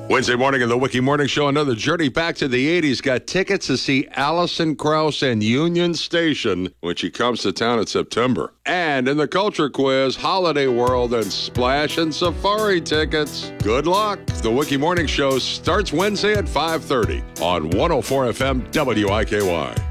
Wednesday morning in the Wiki Morning Show, another journey back to the 80s. Got tickets to see Alison Krauss and Union Station when she comes to town in September. And in the Culture Quiz, Holiday World and Splash and Safari tickets. Good luck. The Wiki Morning Show starts Wednesday at 5:30 on 104 FM WIKY.